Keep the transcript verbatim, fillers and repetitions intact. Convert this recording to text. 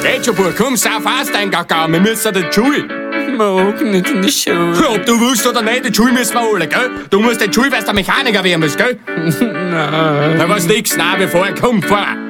Geht schon, Bub, komm, sau fast eingegangen, wir müssen den Schul. Morgen nicht in die Schule. Ob du willst oder nicht, den Schul müssen wir holen, gell? Du musst den Schul, weil du Mechaniker werden musst, gell? Nein. Na, was nix, nein, wir fahren, komm, fahr.